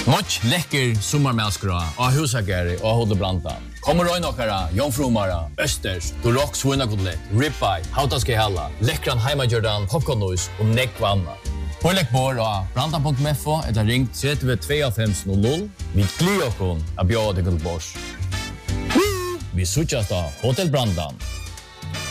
Much läcker sommarmälskra av husagare och Hotel Brantan. Kommer röjn okkara, jomfrumara, östers, Durox svunakotlett, ribeye, hautaske hella, läckran heimajordan, popcornnois och nekvanna. Pålägg bor av brantan.mfo eller ring 325000. Vi glider okon av bjöd till bors. Vi suchas då Hotel Brantan.